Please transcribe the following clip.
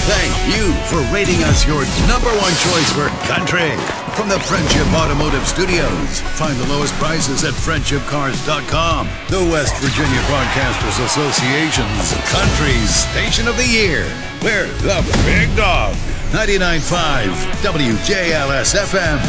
Thank you for rating us your number one choice for country. From the Friendship Automotive Studios, find the lowest prices at friendshipcars.com. The West Virginia Broadcasters Association's Country Station of the Year. We're the Big Dog. 99.5 WJLS FM.